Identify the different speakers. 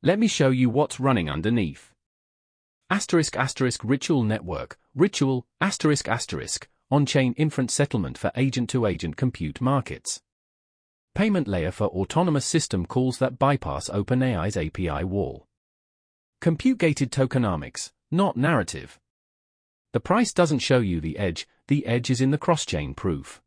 Speaker 1: Let me show you what's running underneath. Ritual network, Ritual, on-chain inference settlement for agent-to-agent compute markets. Payment layer for autonomous system calls that bypass OpenAI's API wall. Compute-gated tokenomics, not narrative. The price doesn't show you the edge is in the cross-chain proof.